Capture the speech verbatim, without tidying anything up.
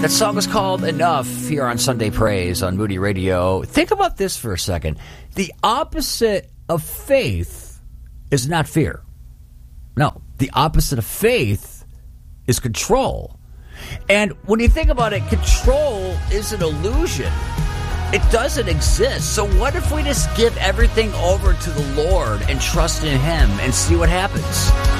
That song is called Enough here on Sunday Praise on Moody Radio. Think about this for a second. The opposite of faith is not fear. No, the opposite of faith is control. And when you think about it, control is an illusion. It doesn't exist. So what if we just give everything over to the Lord and trust in Him and see what happens?